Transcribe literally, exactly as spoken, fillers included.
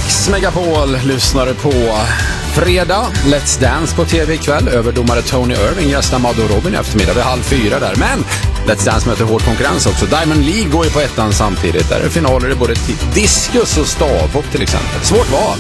Mix Megapol lyssnar på fredag. Let's Dance på tv ikväll. Överdomare Tony Irving gästar Maddo och Robin i eftermiddag. Det är halv fyra där. Men Let's Dance möter hård konkurrens också. Diamond League går ju på ettan samtidigt. Där är finaler i både diskus och stavhopp till exempel. Svårt val.